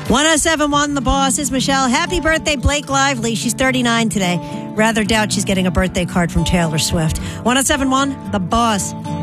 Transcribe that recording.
1071 The Boss is Michelle. Happy birthday, Blake Lively. She's 39 today. Rather doubt she's getting a birthday card from Taylor Swift. 1071 The Boss.